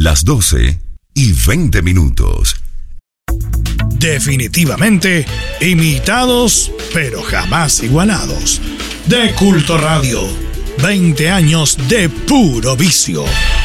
las 12:20. Definitivamente imitados, pero jamás igualados. De Culto Radio, 20 años de puro vicio.